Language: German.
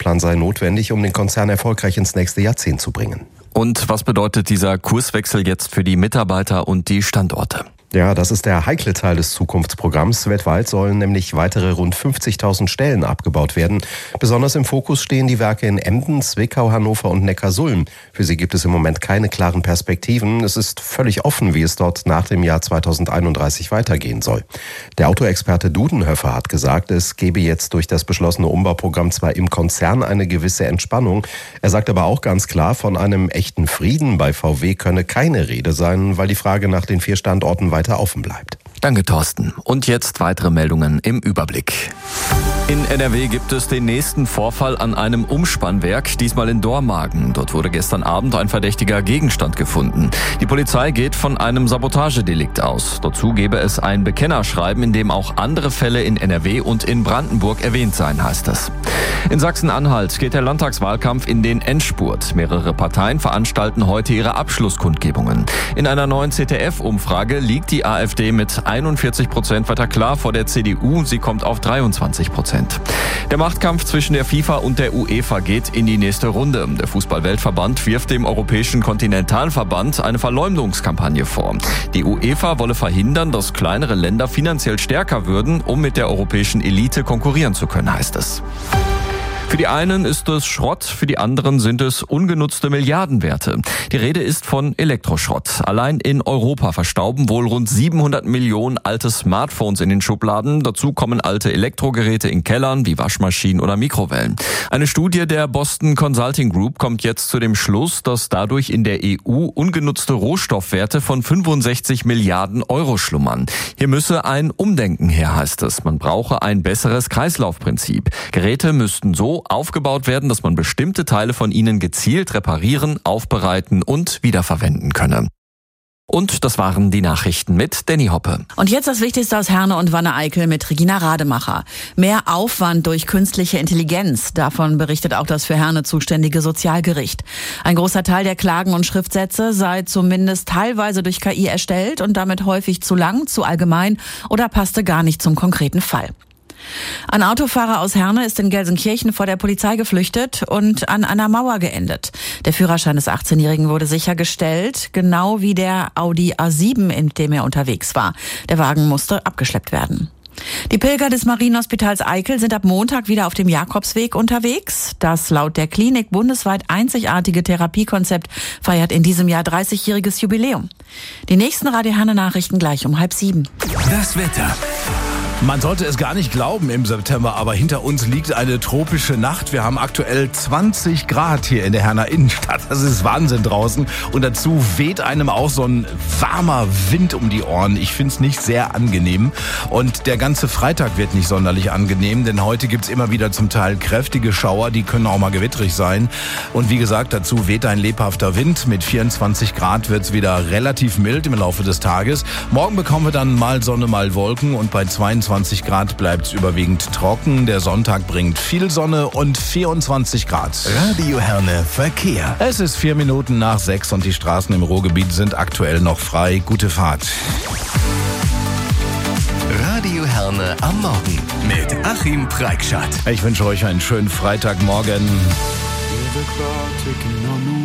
Masterplan sei notwendig, um den Konzern erfolgreich ins nächste Jahrzehnt zu bringen. Und was bedeutet dieser Kurswechsel jetzt für die Mitarbeiter und die Standorte? Ja, das ist der heikle Teil des Zukunftsprogramms. Weltweit sollen nämlich weitere rund 50.000 Stellen abgebaut werden. Besonders im Fokus stehen die Werke in Emden, Zwickau, Hannover und Neckarsulm. Für sie gibt es im Moment keine klaren Perspektiven. Es ist völlig offen, wie es dort nach dem Jahr 2031 weitergehen soll. Der Autoexperte Dudenhöfer hat gesagt, es gebe jetzt durch das beschlossene Umbauprogramm zwar im Konzern eine gewisse Entspannung. Er sagt aber auch ganz klar, von einem echten Frieden bei VW könne keine Rede sein, weil die Frage nach den 4 Standorten weiter offen bleibt. Danke, Thorsten. Und jetzt weitere Meldungen im Überblick. In NRW gibt es den nächsten Vorfall an einem Umspannwerk, diesmal in Dormagen. Dort wurde gestern Abend ein verdächtiger Gegenstand gefunden. Die Polizei geht von einem Sabotagedelikt aus. Dazu gebe es ein Bekennerschreiben, in dem auch andere Fälle in NRW und in Brandenburg erwähnt seien, heißt es. In Sachsen-Anhalt geht der Landtagswahlkampf in den Endspurt. Mehrere Parteien veranstalten heute ihre Abschlusskundgebungen. In einer neuen ZDF-Umfrage liegt die AfD mit 41% weiter klar vor der CDU. Sie kommt auf 23%. Der Machtkampf zwischen der FIFA und der UEFA geht in die nächste Runde. Der Fußball-Weltverband wirft dem Europäischen Kontinentalverband eine Verleumdungskampagne vor. Die UEFA wolle verhindern, dass kleinere Länder finanziell stärker würden, um mit der europäischen Elite konkurrieren zu können, heißt es. Für die einen ist es Schrott, für die anderen sind es ungenutzte Milliardenwerte. Die Rede ist von Elektroschrott. Allein in Europa verstauben wohl rund 700 Millionen alte Smartphones in den Schubladen. Dazu kommen alte Elektrogeräte in Kellern wie Waschmaschinen oder Mikrowellen. Eine Studie der Boston Consulting Group kommt jetzt zu dem Schluss, dass dadurch in der EU ungenutzte Rohstoffwerte von 65 Milliarden Euro schlummern. Hier müsse ein Umdenken her, heißt es. Man brauche ein besseres Kreislaufprinzip. Geräte müssten so aufgebaut werden, dass man bestimmte Teile von ihnen gezielt reparieren, aufbereiten und wiederverwenden könne. Und das waren die Nachrichten mit Danny Hoppe. Und jetzt das Wichtigste aus Herne und Wanne-Eickel mit Regina Rademacher. Mehr Aufwand durch künstliche Intelligenz. Davon berichtet auch das für Herne zuständige Sozialgericht. Ein großer Teil der Klagen und Schriftsätze sei zumindest teilweise durch KI erstellt und damit häufig zu lang, zu allgemein oder passte gar nicht zum konkreten Fall. Ein Autofahrer aus Herne ist in Gelsenkirchen vor der Polizei geflüchtet und an einer Mauer geendet. Der Führerschein des 18-Jährigen wurde sichergestellt, genau wie der Audi A7, in dem er unterwegs war. Der Wagen musste abgeschleppt werden. Die Pilger des Marienhospitals Eickel sind ab Montag wieder auf dem Jakobsweg unterwegs. Das laut der Klinik bundesweit einzigartige Therapiekonzept feiert in diesem Jahr 30-jähriges Jubiläum. Die nächsten Radio Herne Nachrichten gleich um 6:30. Das Wetter. Man sollte es gar nicht glauben im September, aber hinter uns liegt eine tropische Nacht. Wir haben aktuell 20 Grad hier in der Herner Innenstadt. Das ist Wahnsinn draußen. Und dazu weht einem auch so ein warmer Wind um die Ohren. Ich finde es nicht sehr angenehm. Und der ganze Freitag wird nicht sonderlich angenehm, denn heute gibt es immer wieder zum Teil kräftige Schauer. Die können auch mal gewittrig sein. Und wie gesagt, dazu weht ein lebhafter Wind. Mit 24 Grad wird es wieder relativ mild im Laufe des Tages. Morgen bekommen wir dann mal Sonne, mal Wolken und bei 22 Grad bleibt es überwiegend trocken. Der Sonntag bringt viel Sonne und 24 Grad. Radio Herne Verkehr. Es ist 4 Minuten nach 6 und die Straßen im Ruhrgebiet sind aktuell noch frei. Gute Fahrt. Radio Herne am Morgen mit Achim Preikschat. Ich wünsche euch einen schönen Freitagmorgen. Hear the clock ticking on the